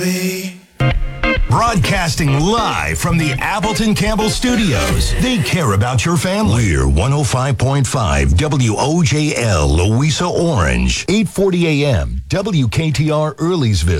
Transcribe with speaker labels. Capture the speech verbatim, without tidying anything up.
Speaker 1: Broadcasting live from the Appleton Campbell Studios. They care about your family. We're one oh five point five W O J L, Louisa Orange, eight forty a.m. W K T R Earlysville.